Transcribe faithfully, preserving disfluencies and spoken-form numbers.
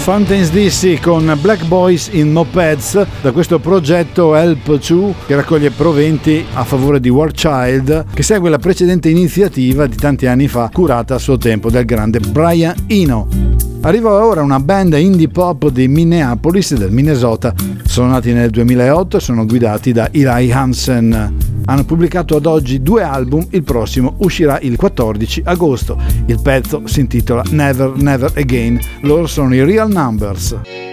Fountains D C con Black Boys in Mopeds, da questo progetto Help due che raccoglie proventi a favore di War Child, che segue la precedente iniziativa di tanti anni fa curata a suo tempo dal grande Brian Eno. Arriva ora una band indie pop di Minneapolis, del Minnesota. Sono nati nel duemilaotto e sono guidati da Eli Hansen. Hanno pubblicato ad oggi due album, il prossimo uscirà il quattordici agosto. Il pezzo si intitola Never Never Again, loro sono i Real Numbers.